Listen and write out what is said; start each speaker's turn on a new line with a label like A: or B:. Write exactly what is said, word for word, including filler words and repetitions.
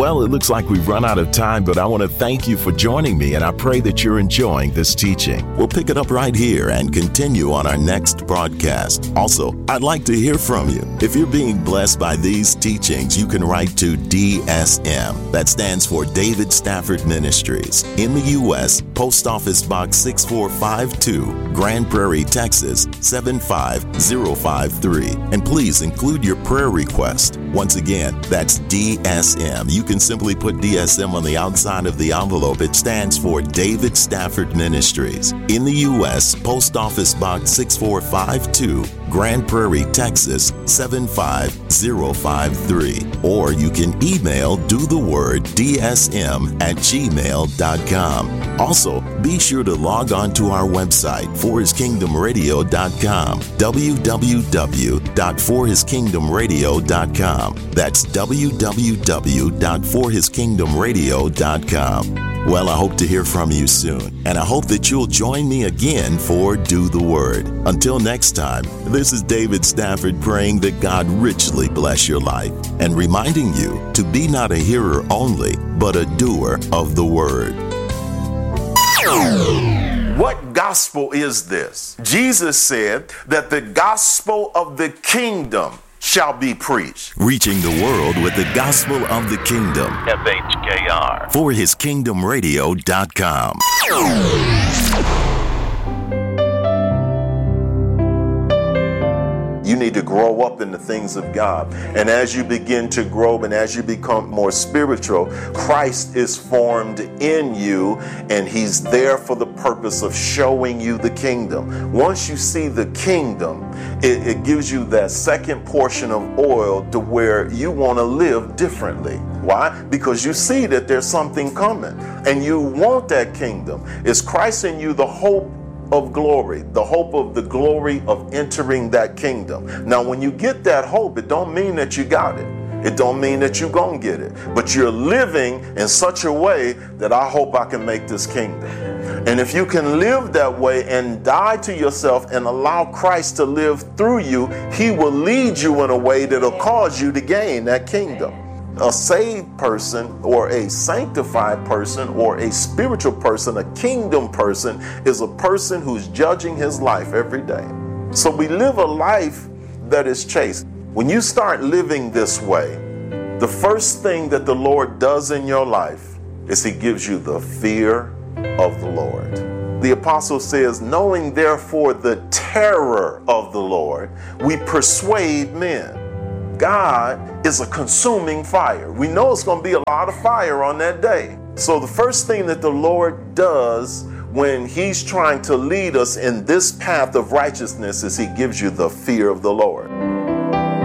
A: Well, it looks like we've run out of time, but I want to thank you for joining me, and I pray that you're enjoying this teaching. We'll pick it up right here and continue on our next broadcast. Also, I'd like to hear from you. If you're being blessed by these teachings, you can write to D S M. That stands for David Stafford Ministries. In the U S, Post Office Box six four five two, Grand Prairie, Texas seven five zero five three. And please include your prayer request. Once again, that's D S M. You can simply put D S M on the outside of the envelope. It stands for David Stafford Ministries. In the U S, Post Office Box six four five two, Grand Prairie, Texas seven five zero five three. Or you can email do the word D S M at gmail dot com. Also, be sure to log on to our website, for his kingdom radio dot com, w w w dot for his kingdom radio dot com. That's w w w dot for his kingdom radio dot com. Well, I hope to hear from you soon, and I hope that you'll join me again for Do the Word. Until next time, this is David Stafford praying that God richly bless your life and reminding you to be not a hearer only, but a doer of the Word.
B: What gospel is this? Jesus said that the gospel of the kingdom shall be preached.
A: Reaching the world with the gospel of the kingdom.
C: F H K R.
A: for his kingdom radio dot com.
B: You need to grow up in the things of God. And as you begin to grow and as you become more spiritual, Christ is formed in you, and he's there for the purpose of showing you the kingdom. Once you see the kingdom, it, it gives you that second portion of oil to where you want to live differently. Why? Because you see that there's something coming and you want that kingdom. Is Christ in you the hope of glory, the hope of the glory of entering that kingdom? Now, when you get that hope, it don't mean that you got it. It don't mean that you're going to get it. But you're living in such a way that I hope I can make this kingdom. And if you can live that way and die to yourself and allow Christ to live through you, he will lead you in a way that'll cause you to gain that kingdom. A saved person or a sanctified person or a spiritual person, a kingdom person, is a person who's judging his life every day. So we live a life that is chaste. When you start living this way, the first thing that the Lord does in your life is he gives you the fear of the Lord. The apostle says, knowing therefore the terror of the Lord, we persuade men. God is a consuming fire. We know it's going to be a lot of fire on that day. So the first thing that the Lord does when he's trying to lead us in this path of righteousness is he gives you the fear of the Lord.